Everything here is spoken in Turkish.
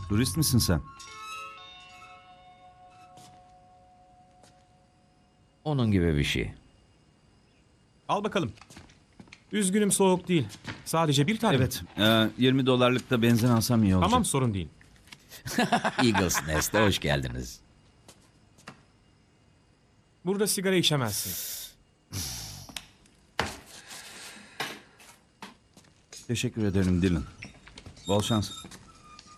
Turist misin sen? Onun gibi bir şey. Al bakalım. Üzgünüm, soğuk değil. Sadece bir tane. Evet. 20 dolarlık da benzin alsam iyi olacak. Tamam, sorun değil. Eagles Nest'e hoş geldiniz. Burada sigara içemezsin. Teşekkür ederim Dylan. Bol şans.